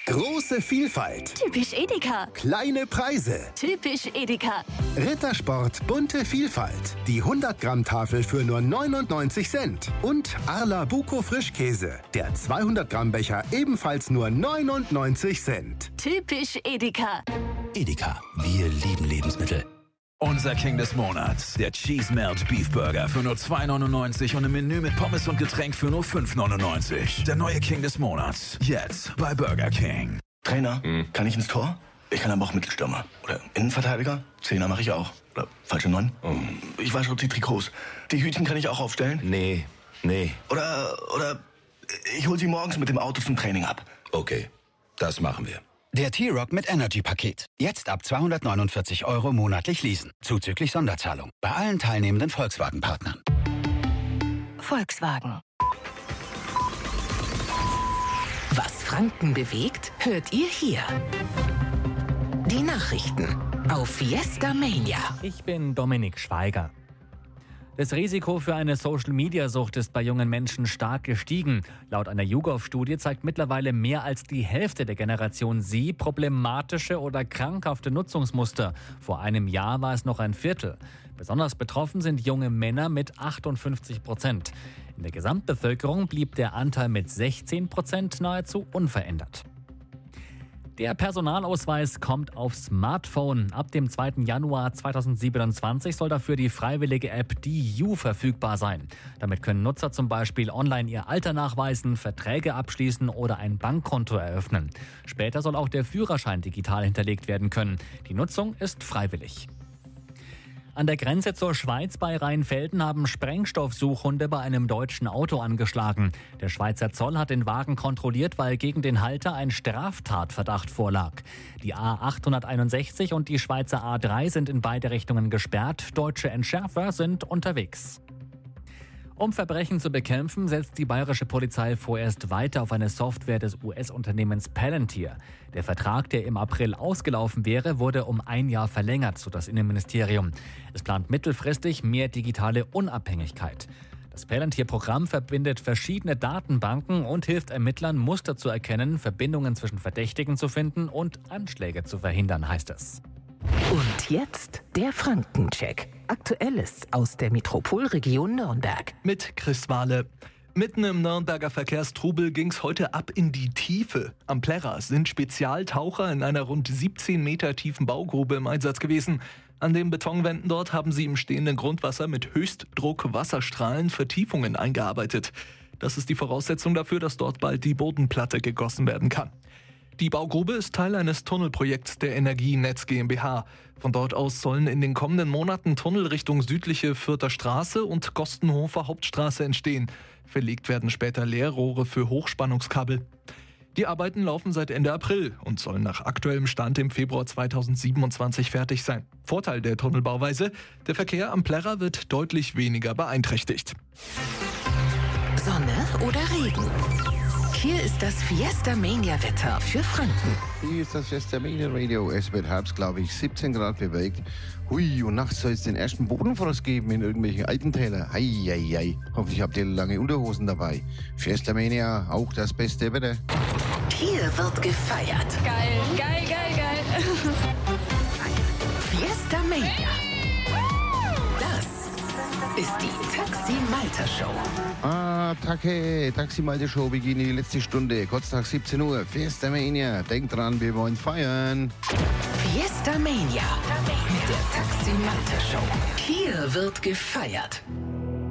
Große Vielfalt. Typisch Edeka. Kleine Preise. Typisch Edeka. Rittersport bunte Vielfalt. Die 100-Gramm-Tafel für nur 99 Cent. Und Arla Buko Frischkäse. Der 200-Gramm-Becher ebenfalls nur 99 Cent. Typisch Edeka. Edeka, wir lieben Lebensmittel. Unser King des Monats, der Cheese Melt Beef Burger für nur 2,99 und im Menü mit Pommes und Getränk für nur 5,99. Der neue King des Monats, jetzt bei Burger King. Trainer, kann ich ins Tor? Ich kann aber auch Mittelstürmer. Oder Innenverteidiger? Zehner mache ich auch. Oder falsche 9? Ich wasche auch die Trikots. Die Hütchen kann ich auch aufstellen? Nee. Oder ich hol sie morgens mit dem Auto zum Training ab. Okay, das machen wir. Der T-Rock mit Energy-Paket. Jetzt ab 249 € monatlich leasen. Zuzüglich Sonderzahlung. Bei allen teilnehmenden Volkswagen-Partnern. Volkswagen. Was Franken bewegt, hört ihr hier. Die Nachrichten auf Fiesta Mania. Ich bin Dominik Schweiger. Das Risiko für eine Social-Media-Sucht ist bei jungen Menschen stark gestiegen. Laut einer YouGov-Studie zeigt mittlerweile mehr als die Hälfte der Generation Z problematische oder krankhafte Nutzungsmuster. Vor einem Jahr war es noch ein Viertel. Besonders betroffen sind junge Männer mit 58%. In der Gesamtbevölkerung blieb der Anteil mit 16% nahezu unverändert. Der Personalausweis kommt aufs Smartphone. Ab dem 2. Januar 2027 soll dafür die freiwillige App DiU verfügbar sein. Damit können Nutzer zum Beispiel online ihr Alter nachweisen, Verträge abschließen oder ein Bankkonto eröffnen. Später soll auch der Führerschein digital hinterlegt werden können. Die Nutzung ist freiwillig. An der Grenze zur Schweiz bei Rheinfelden haben Sprengstoffsuchhunde bei einem deutschen Auto angeschlagen. Der Schweizer Zoll hat den Wagen kontrolliert, weil gegen den Halter ein Straftatverdacht vorlag. Die A861 und die Schweizer A3 sind in beide Richtungen gesperrt. Deutsche Entschärfer sind unterwegs. Um Verbrechen zu bekämpfen, setzt die bayerische Polizei vorerst weiter auf eine Software des US-Unternehmens Palantir. Der Vertrag, der im April ausgelaufen wäre, wurde um 1 Jahr verlängert, so das Innenministerium. Es plant mittelfristig mehr digitale Unabhängigkeit. Das Palantir-Programm verbindet verschiedene Datenbanken und hilft Ermittlern, Muster zu erkennen, Verbindungen zwischen Verdächtigen zu finden und Anschläge zu verhindern, heißt es. Und jetzt der Frankencheck. Aktuelles aus der Metropolregion Nürnberg. Mit Chris Wahle. Mitten im Nürnberger Verkehrstrubel ging's heute ab in die Tiefe. Am Plärrer sind Spezialtaucher in einer rund 17 Meter tiefen Baugrube im Einsatz gewesen. An den Betonwänden dort haben sie im stehenden Grundwasser mit Höchstdruck-Wasserstrahlen Vertiefungen eingearbeitet. Das ist die Voraussetzung dafür, dass dort bald die Bodenplatte gegossen werden kann. Die Baugrube ist Teil eines Tunnelprojekts der Energienetz GmbH. Von dort aus sollen in den kommenden Monaten Tunnel Richtung südliche Fürther Straße und Gostenhofer Hauptstraße entstehen. Verlegt werden später Leerrohre für Hochspannungskabel. Die Arbeiten laufen seit Ende April und sollen nach aktuellem Stand im Februar 2027 fertig sein. Vorteil der Tunnelbauweise: der Verkehr am Plärrer wird deutlich weniger beeinträchtigt. Sonne oder Regen? Hier ist das Fiesta Mania Wetter für Franken. Hier ist das Fiesta Mania Radio. Es wird Herbst, glaube ich, 17 Grad bewölkt. Hui, und nachts soll es den ersten Bodenfrost geben in irgendwelchen Alpentälern. Hei, hei, hei. Hoffentlich habt ihr lange Unterhosen dabei. Fiesta Mania, auch das beste Wetter. Hier wird gefeiert. Geil, geil, geil, geil. Fiesta Mania. Das ist die Taxi Malta Show. Taxi Malte Show beginnt die letzte Stunde, kurz nach 17 Uhr. Fiesta Mania, denkt dran, wir wollen feiern. Fiesta Mania mit der Taxi Malta Show. Hier wird gefeiert.